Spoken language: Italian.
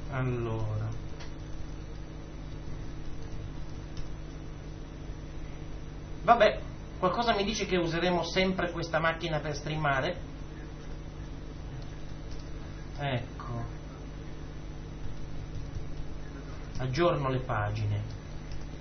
Allora, vabbè, qualcosa mi dice che useremo sempre questa macchina per streamare. Ecco, aggiorno le pagine.